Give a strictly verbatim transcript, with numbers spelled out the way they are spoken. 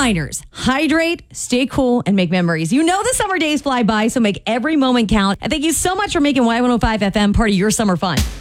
reminders. Hydrate, stay cool, and make memories. You know the summer days fly by, so make every moment count. And thank you so much for making Y one oh five F M part of your summer fun.